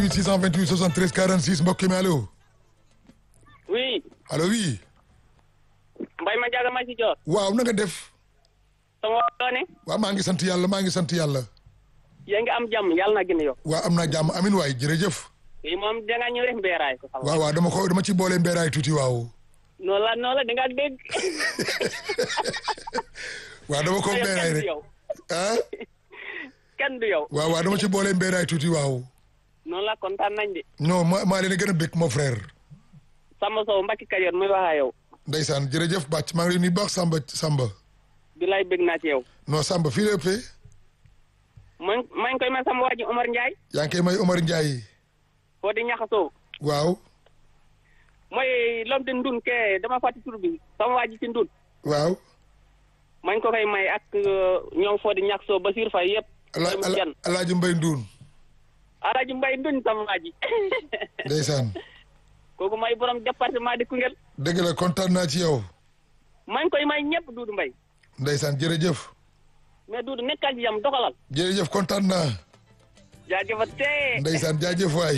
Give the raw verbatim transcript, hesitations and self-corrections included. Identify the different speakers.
Speaker 1: quatre-vingt-huit six cent vingt-huit soixante-treize quarante-six mbokk mi allo.
Speaker 2: oui.
Speaker 1: allo oui.
Speaker 2: Mbaye ma jaaga ma ci joor.
Speaker 1: waaw na nga def.
Speaker 2: sama doone.
Speaker 1: waaw maa ngi sant yàlla maa ngi sant yàlla.
Speaker 2: yaa ngi am jàmm yàlla na gën a yokk.
Speaker 1: waaw am naa jàmm amin waay jërëjëf.
Speaker 2: fii moom danga ñëw rek mbeeraay ko.
Speaker 1: waaw waaw dama ko dama ci boole mbeeraay tuuti waaw.
Speaker 2: noonu la noonu la danga dégg.
Speaker 1: waaw dama ko mbeeraay rek ah.
Speaker 2: kenn du yow.
Speaker 1: waaw waaw dama ci boole mbeeraay tuuti waaw.
Speaker 2: noonu la kontaan nañ de.
Speaker 1: non ma maa leen a gën a bëgg mon frère.
Speaker 2: Samba Sow Mbacke Kajoor muy wax ak yow.
Speaker 1: Ndeysaan jërëjëf bàcc maa ngi lay nuyu baax Samba Samba.
Speaker 2: bilaay bëgg naa ci yow.
Speaker 1: non Samba fii la ëppee.
Speaker 2: man maa ngi koy may sama waa ji Omar Ndiaye.
Speaker 1: yaa ngi koy may Omar Ndiaye.
Speaker 2: foo di ñaxasoo.
Speaker 1: waaw.
Speaker 2: mooy lom di ndun ke dama fàtte tur bi sama waa ji ci ndun.
Speaker 1: waaw.
Speaker 2: maa ngi ko koy may ak ñoom foo di ñaxasoo Basir Faye yëpp.
Speaker 1: ala ala Alaaji Mbay Nduun.
Speaker 2: Alaaji Mbay Ndun sama waa ji.
Speaker 1: Ndeysaan.
Speaker 2: kooku may borom département di Koungheul.
Speaker 1: dëgg la kontaan naa ci yow.
Speaker 2: maa ngi koy may ñëpp Duudu Mbay.
Speaker 1: Ndeysaan jërëjëf.
Speaker 2: mais Duudu nekkal ci jàmm doxalal.
Speaker 1: jërëjëf kontaan naa.
Speaker 2: jaajëfal tee.
Speaker 1: Ndeysaan jaajëf waay.